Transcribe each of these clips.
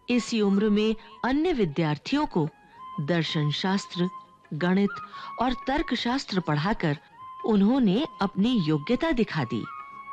इसी उम्र में अन्य विद्यार्थियों को दर्शन शास्त्र, गणित और तर्कशास्त्र पढ़ाकर उन्होंने अपनी योग्यता दिखा दी।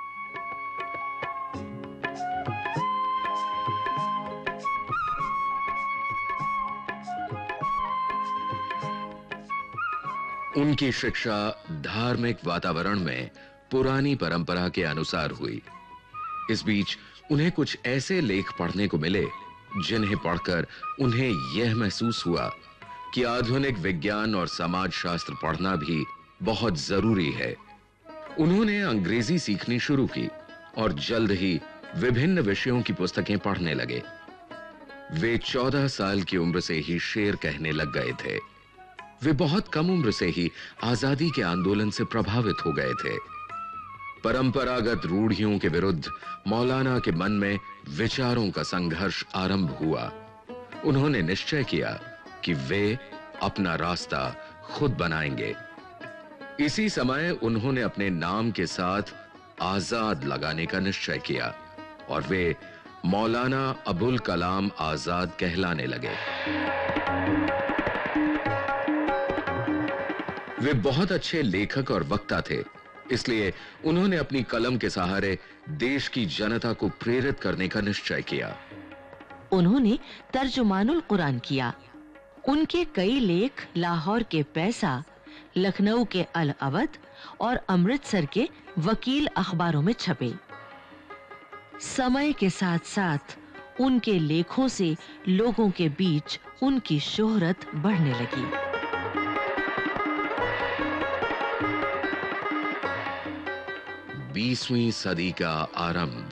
उनकी शिक्षा धार्मिक वातावरण में पुरानी परंपरा के अनुसार हुई। इस बीच उन्हें कुछ ऐसे लेख पढ़ने को मिले जिन्हें पढ़कर उन्हें यह महसूस हुआ कि आधुनिक विज्ञान और समाज शास्त्र पढ़ना भी बहुत जरूरी है। उन्होंने अंग्रेजी सीखनी शुरू की और जल्द ही विभिन्न विषयों की पुस्तकें पढ़ने लगे। वे 14 साल की उम्र से ही शेर कहने लग गए थे। वे बहुत कम उम्र से ही आजादी के आंदोलन से प्रभावित हो गए थे। परंपरागत रूढ़ियों के विरुद्ध मौलाना के मन में विचारों का संघर्ष आरंभ हुआ। उन्होंने निश्चय किया कि वे अपना रास्ता खुद बनाएंगे। इसी समय उन्होंने अपने नाम के साथ आजाद लगाने का निश्चय किया और वे मौलाना अबुल कलाम आजाद कहलाने लगे। वे बहुत अच्छे लेखक और वक्ता थे, इसलिए उन्होंने अपनी कलम के सहारे देश की जनता को प्रेरित करने का निश्चय किया। उन्होंने तर्जुमानुल कुरान किया। उनके कई लेख लाहौर के पैसा, लखनऊ के अल अवध और अमृतसर के वकील अखबारों में छपे। समय के साथ-साथ उनके लेखों से लोगों के बीच उनकी शोहरत बढ़ने लगी। बीसवीं सदी का आरंभ।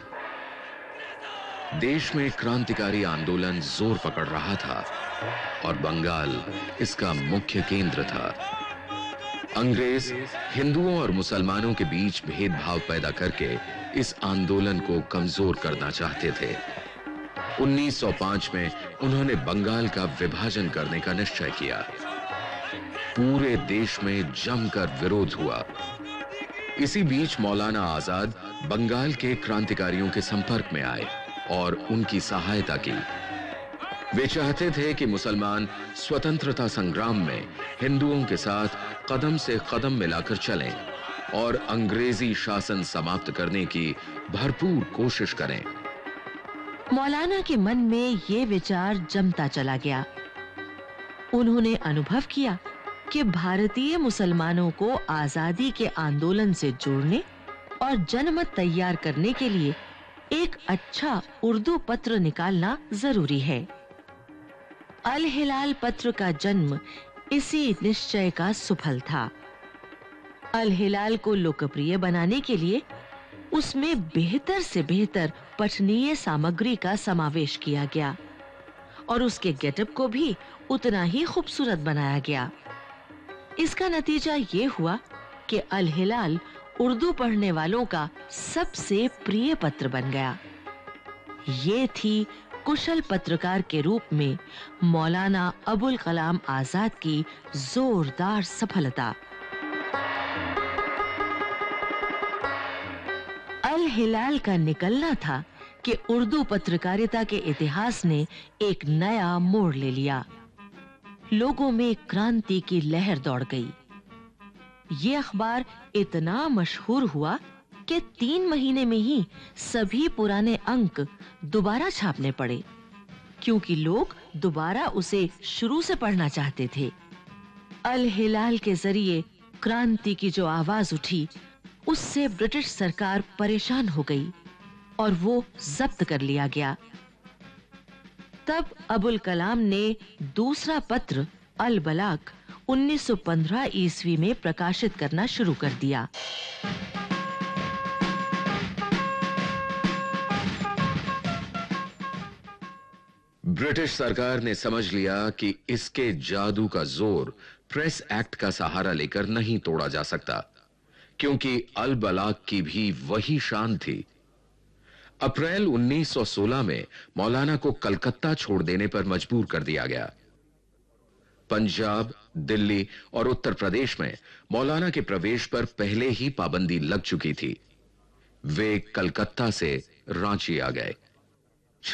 देश में क्रांतिकारी आंदोलन जोर पकड़ रहा था और बंगाल इसका मुख्य केंद्र था। अंग्रेज हिंदुओं और मुसलमानों के बीच भेदभाव पैदा करके इस आंदोलन को कमजोर करना चाहते थे। 1905 में उन्होंने बंगाल का विभाजन करने का निश्चय किया। पूरे देश में जमकर विरोध हुआ। इसी बीच मौलाना आजाद बंगाल के क्रांतिकारियों के संपर्क में आए और उनकी सहायता की। वे चाहते थे कि मुसलमान स्वतंत्रता संग्राम में हिंदुओं के साथ कदम से कदम मिलाकर चलें और अंग्रेजी शासन समाप्त करने की भरपूर कोशिश करें। मौलाना के मन में ये विचार जमता चला गया। उन्होंने अनुभव किया कि भारतीय मुसलमानों को आजादी के आंदोलन से जोड़ने और जनमत तैयार करने के लिए एक अच्छा उर्दू पत्र निकालना जरूरी है। अल हिलाल पत्र का जन्म इसी निश्चय का सुफल था। अल हिलाल को लोकप्रिय बनाने के लिए उसमें बेहतर से बेहतर पठनीय सामग्री का समावेश किया गया और उसके गेटअप को भी उतना ही खूबसूरत बनाया गया। इसका नतीजा ये हुआ कि अल हिलाल उर्दू पढ़ने वालों का सबसे प्रिय पत्र बन गया। ये थी कुशल पत्रकार के रूप में मौलाना अबुल कलाम आजाद की जोरदार सफलता। अल हिलाल का निकलना था कि उर्दू पत्रकारिता के इतिहास ने एक नया मोड़ ले लिया। लोगों में क्रांति की लहर दौड़ गई। ये अखबार इतना मशहूर हुआ कि 3 महीने में ही सभी पुराने अंक दोबारा छापने पड़े, क्योंकि लोग दोबारा उसे शुरू से पढ़ना चाहते थे। अल हिलाल के जरिए क्रांति की जो आवाज उठी, उससे ब्रिटिश सरकार परेशान हो गई और वो जब्त कर लिया गया। तब अबुल कलाम ने दूसरा पत्र अल बलाग 1915 ईस्वी में प्रकाशित करना शुरू कर दिया। ब्रिटिश सरकार ने समझ लिया कि इसके जादू का जोर प्रेस एक्ट का सहारा लेकर नहीं तोड़ा जा सकता, क्योंकि अल बलाग की भी वही शान थी। अप्रैल 1916 में मौलाना को कलकत्ता छोड़ देने पर मजबूर कर दिया गया। पंजाब, दिल्ली और उत्तर प्रदेश में मौलाना के प्रवेश पर पहले ही पाबंदी लग चुकी थी। वे कलकत्ता से रांची आ गए।